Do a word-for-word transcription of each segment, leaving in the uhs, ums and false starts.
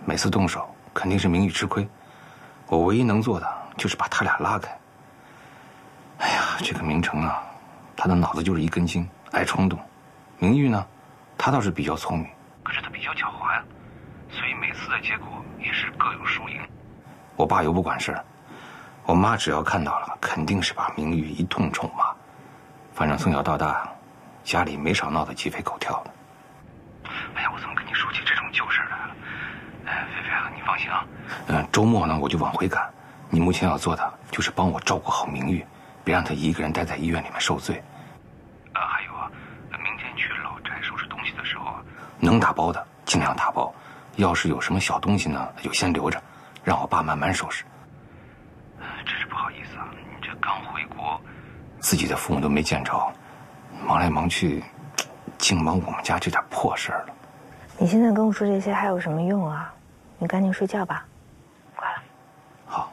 每次动手肯定是明玉吃亏，我唯一能做的就是把他俩拉开。哎呀，这个明成啊，他的脑子就是一根筋，爱冲动。明玉呢，他倒是比较聪明，可是他比较狡猾呀，所以每次的结果也是各有输赢。我爸又不管事儿，我妈只要看到了，肯定是把明玉一通臭骂。反正从小到大，家里没少闹得鸡飞狗跳的。哎呀，我怎么跟你说起这种旧事来了？哎，菲菲啊，你放心啊，嗯，周末呢我就往回赶。你目前要做的就是帮我照顾好明玉，别让她一个人待在医院里面受罪。呃，还有啊，明天去老宅收拾东西的时候啊，能打包的尽量打包，要是有什么小东西呢，就先留着，让我爸慢慢收拾。呃，真是不好意思啊，你这刚回国，自己的父母都没见着，忙来忙去，净忙我们家这点破事儿了。 你现在跟我说这些还有什么用啊？你赶紧睡觉吧。挂了。 好。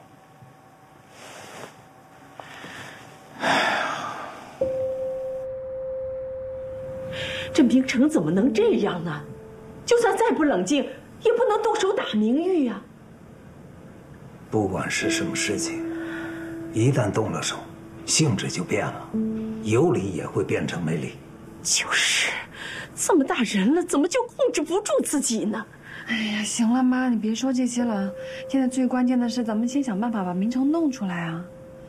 这明成怎么能这样呢？就算再不冷静，也不能动手打明玉呀。 不管是什么事情，一旦动了手，性质就变了，有理也会变成没理。 就是，这么大人了，怎么就控制不住自己呢？ 哎呀，行了妈，你别说这些了。现在最关键的是，咱们先想办法把明成弄出来啊。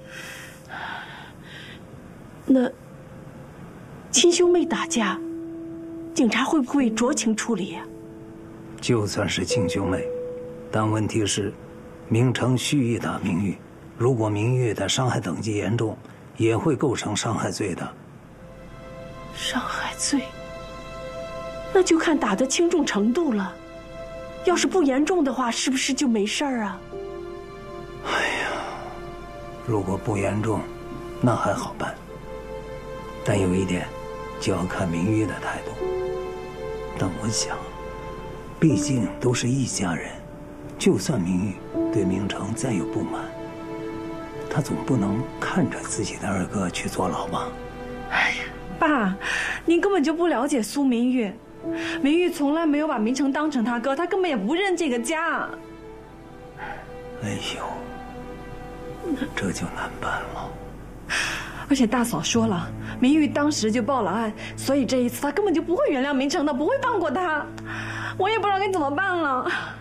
那亲兄妹打架，警察会不会酌情处理呀？ 就算是亲兄妹，但问题是，明成蓄意打明玉，如果明玉的伤害等级严重，也会构成伤害罪的。 伤害罪？那就看打的轻重程度了。要是不严重的话，是不是就没事儿啊？ 哎呀，如果不严重，那还好办。但有一点，就要看明玉的态度。但我想，毕竟都是一家人，就算明玉对明成再有不满，他总不能看着自己的二哥去坐牢吧？ 哎呀，爸，您根本就不了解苏明玉。明玉从来没有把明成当成他哥，他根本也不认这个家。 哎呦，这就难办了。 而且大嫂说了，明玉当时就报了案，所以这一次他根本就不会原谅明成的，不会放过他。我也不知道该怎么办了。